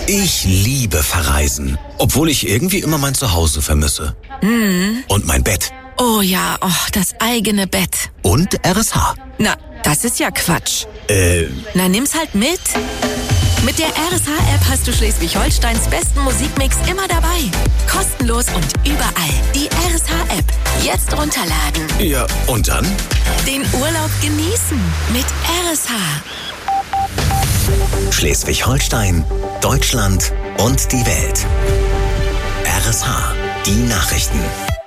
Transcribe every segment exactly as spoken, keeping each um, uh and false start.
Ich liebe Verreisen, obwohl ich irgendwie immer mein Zuhause vermisse. Mhm. Und mein Bett. Oh ja, oh, das eigene Bett. Und R S H. Na, das ist ja Quatsch. Äh... Na, nimm's halt mit. Mit der R S H-App hast du Schleswig-Holsteins besten Musikmix immer dabei. Kostenlos und überall. Die R S H-App. Jetzt runterladen. Ja, und dann? Den Urlaub genießen mit R S H. Schleswig-Holstein, Deutschland und die Welt. R S H, die Nachrichten.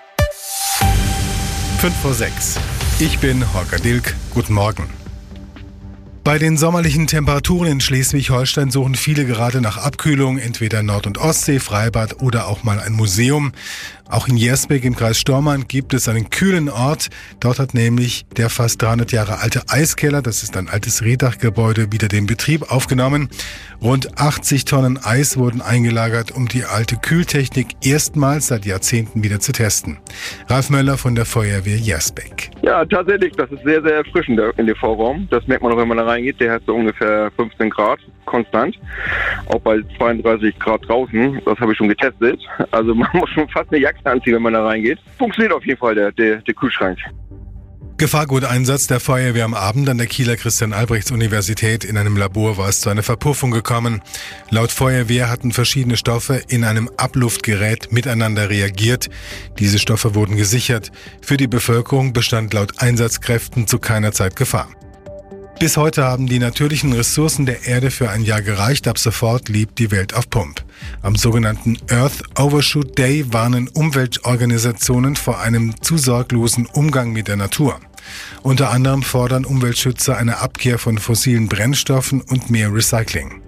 fünf vor sechs. Ich bin Holger Dilk. Guten Morgen. Bei den sommerlichen Temperaturen in Schleswig-Holstein suchen viele gerade nach Abkühlung, entweder Nord- und Ostsee, Freibad oder auch mal ein Museum. Auch in Jersbeck im Kreis Stormarn gibt es einen kühlen Ort. Dort hat nämlich der fast dreihundert Jahre alte Eiskeller, das ist ein altes Rehdachgebäude, wieder den Betrieb aufgenommen. Rund achtzig Tonnen Eis wurden eingelagert, um die alte Kühltechnik erstmals seit Jahrzehnten wieder zu testen. Ralf Möller von der Feuerwehr Jersbeck. Ja, tatsächlich, das ist sehr, sehr erfrischend in dem Vorraum. Das merkt man auch, wenn man da reingeht. Der hat so ungefähr fünfzehn Grad konstant. Auch bei zweiunddreißig Grad draußen. Das habe ich schon getestet. Also man muss schon fast eine Jacke anziehen, wenn man da reingeht. Funktioniert auf jeden Fall der, der, der Kühlschrank. Gefahrguteinsatz der Feuerwehr am Abend an der Kieler Christian-Albrechts-Universität. In einem Labor war es zu einer Verpuffung gekommen. Laut Feuerwehr hatten verschiedene Stoffe in einem Abluftgerät miteinander reagiert. Diese Stoffe wurden gesichert. Für die Bevölkerung bestand laut Einsatzkräften zu keiner Zeit Gefahr. Bis heute haben die natürlichen Ressourcen der Erde für ein Jahr gereicht. Ab sofort lebt die Welt auf Pump. Am sogenannten Earth Overshoot Day warnen Umweltorganisationen vor einem zu sorglosen Umgang mit der Natur. Unter anderem fordern Umweltschützer eine Abkehr von fossilen Brennstoffen und mehr Recycling.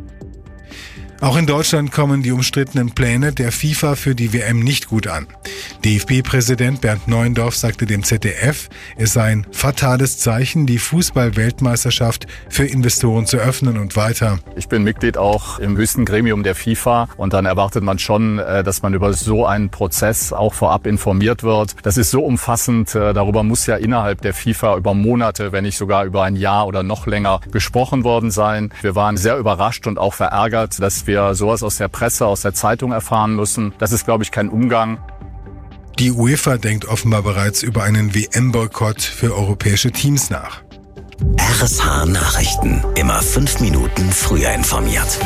Auch in Deutschland kommen die umstrittenen Pläne der FIFA für die W M nicht gut an. D F B-Präsident Bernd Neuendorf sagte dem Z D F, es sei ein fatales Zeichen, die Fußball-Weltmeisterschaft für Investoren zu öffnen und weiter. Ich bin Mitglied auch im höchsten Gremium der FIFA und dann erwartet man schon, dass man über so einen Prozess auch vorab informiert wird. Das ist so umfassend, darüber muss ja innerhalb der FIFA über Monate, wenn nicht sogar über ein Jahr oder noch länger gesprochen worden sein. Wir waren sehr überrascht und auch verärgert, dass wir sowas aus der Presse, aus der Zeitung erfahren müssen. Das ist, glaube ich, kein Umgang. Die UEFA denkt offenbar bereits über einen W M-Boykott für europäische Teams nach. R S H Nachrichten. Immer fünf Minuten früher informiert.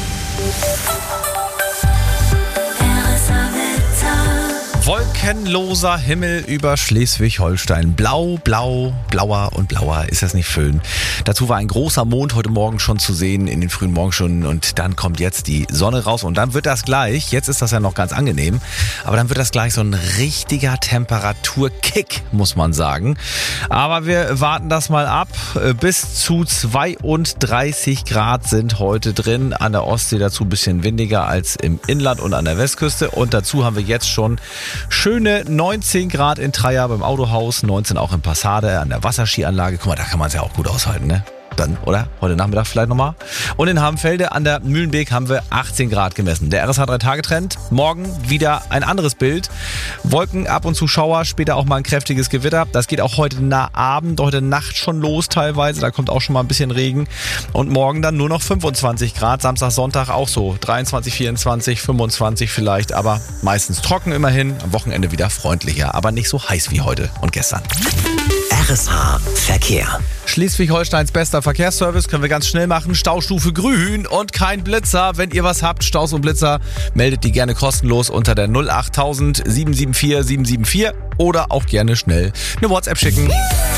Wolkenloser Himmel über Schleswig-Holstein. Blau, blau, blauer und blauer. Ist das nicht schön? Dazu war ein großer Mond heute Morgen schon zu sehen in den frühen Morgenstunden und dann kommt jetzt die Sonne raus und dann wird das gleich, jetzt ist das ja noch ganz angenehm, aber dann wird das gleich so ein richtiger Temperaturkick, muss man sagen. Aber wir warten das mal ab. Bis zu zweiunddreißig Grad sind heute drin. An der Ostsee dazu ein bisschen windiger als im Inland und an der Westküste und dazu haben wir jetzt schon schöne neunzehn Grad in Treia beim Autohaus, neunzehn auch in Passade an der Wasserskianlage. Guck mal, da kann man es ja auch gut aushalten, ne? Dann, oder? Heute Nachmittag vielleicht nochmal. Und in Habenfelde an der Mühlenbeek haben wir achtzehn Grad gemessen. Der R S H drei Tage Trend. Morgen wieder ein anderes Bild. Wolken, ab und zu Schauer, später auch mal ein kräftiges Gewitter. Das geht auch heute nach Abend, heute Nacht schon los teilweise. Da kommt auch schon mal ein bisschen Regen. Und morgen dann nur noch fünfundzwanzig Grad. Samstag, Sonntag auch so. dreiundzwanzig, vierundzwanzig, fünfundzwanzig vielleicht. Aber meistens trocken immerhin. Am Wochenende wieder freundlicher. Aber nicht so heiß wie heute und gestern. R S H Verkehr. Schleswig-Holsteins bester Verkehrsservice, können wir ganz schnell machen. Staustufe grün und kein Blitzer. Wenn ihr was habt, Staus und Blitzer, meldet die gerne kostenlos unter der null acht tausend sieben sieben vier sieben sieben vier oder auch gerne schnell eine WhatsApp schicken.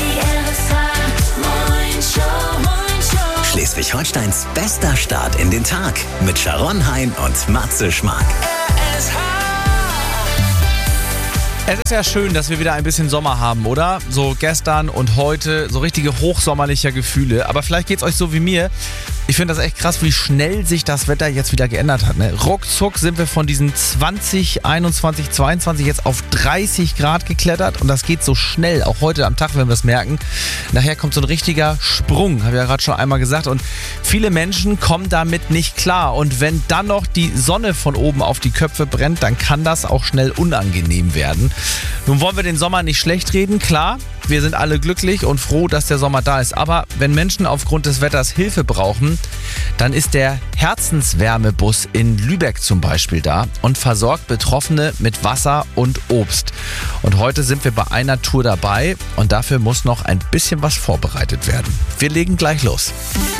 Schleswig-Holsteins bester Start in den Tag mit Sharon Hein und Matze Schmark. Es ist ja schön, dass wir wieder ein bisschen Sommer haben, oder? So gestern und heute, so richtige hochsommerliche Gefühle. Aber vielleicht geht's euch so wie mir. Ich finde das echt krass, wie schnell sich das Wetter jetzt wieder geändert hat. Ne? Ruckzuck sind wir von diesen zwanzig, einundzwanzig, zweiundzwanzig jetzt auf dreißig Grad geklettert. Und das geht so schnell, auch heute am Tag, wenn wir es merken. Nachher kommt so ein richtiger Sprung, habe ich ja gerade schon einmal gesagt. Und viele Menschen kommen damit nicht klar. Und wenn dann noch die Sonne von oben auf die Köpfe brennt, dann kann das auch schnell unangenehm werden. Nun wollen wir den Sommer nicht schlecht reden, klar. Wir sind alle glücklich und froh, dass der Sommer da ist. Aber wenn Menschen aufgrund des Wetters Hilfe brauchen, dann ist der Herzenswärmebus in Lübeck zum Beispiel da und versorgt Betroffene mit Wasser und Obst. Und heute sind wir bei einer Tour dabei und dafür muss noch ein bisschen was vorbereitet werden. Wir legen gleich los.